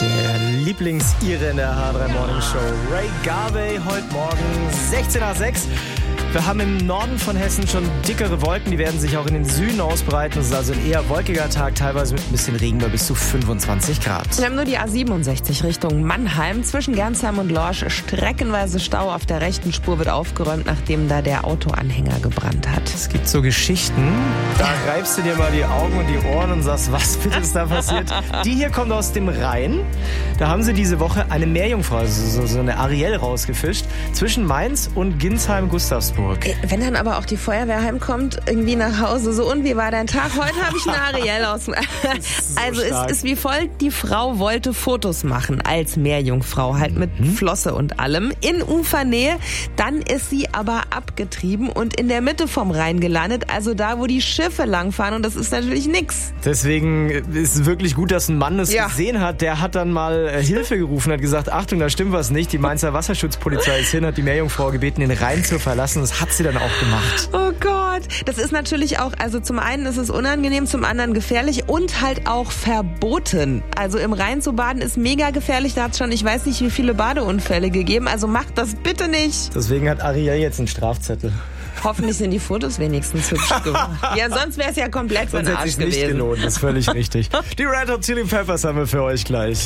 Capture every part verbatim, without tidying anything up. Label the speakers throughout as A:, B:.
A: Der Lieblingsire in der H drei Morning Show. Ray Garvey heute Morgen sechzehn nach sechs. Wir haben im Norden von Hessen schon dickere Wolken, die werden sich auch in den Süden ausbreiten. Es ist also ein eher wolkiger Tag, teilweise mit ein bisschen Regen bei bis zu fünfundzwanzig Grad.
B: Wir haben nur die A siebenundsechzig Richtung Mannheim. Zwischen Gernsheim und Lorsch streckenweise Stau. Auf der rechten Spur wird aufgeräumt, nachdem da der Autoanhänger gebrannt hat.
A: Es gibt so Geschichten, da reibst du dir mal die Augen und die Ohren und sagst, was bitte ist da passiert? Die hier kommt aus dem Rhein. Da haben sie diese Woche eine Meerjungfrau, also so, so eine Ariel rausgefischt, zwischen Mainz und Ginsheim-Gustavsburg.
B: Wenn dann aber auch die Feuerwehr heimkommt, irgendwie nach Hause, so, und wie war dein Tag? Heute habe ich eine Ariel aus. So also stark. Es ist wie folgt, die Frau wollte Fotos machen als Meerjungfrau, halt mit mhm. Flosse und allem, in Ufernähe. Dann ist sie aber abgetrieben und in der Mitte vom Rhein gelandet, also da, wo die Schiffe langfahren, und das ist natürlich nix.
A: Deswegen ist es wirklich gut, dass ein Mann es ja. gesehen hat. Der hat dann mal äh, Hilfe gerufen, hat gesagt, Achtung, da stimmt was nicht. Die Mainzer Wasserschutzpolizei ist hin, hat die Meerjungfrau gebeten, den Rhein zu verlassen. Das hat sie dann auch gemacht.
B: Oh Gott. Das ist natürlich auch, also zum einen ist es unangenehm, zum anderen gefährlich und halt auch verboten. Also im Rhein zu baden ist mega gefährlich. Da hat es schon, ich weiß nicht, wie viele Badeunfälle gegeben. Also macht das bitte nicht.
A: Deswegen hat Ariel jetzt einen Strafzettel.
B: Hoffentlich sind die Fotos wenigstens hübsch gemacht. Ja, sonst wäre es ja komplett von Arsch gewesen. Sonst hätte es nicht gelohnt,
A: das ist völlig richtig. Die Red Hot Chili Peppers haben wir für euch gleich.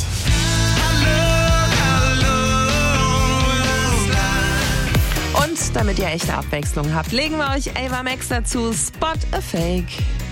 B: Und damit ihr echte Abwechslung habt, legen wir euch Ava Max dazu, Spot a Fake.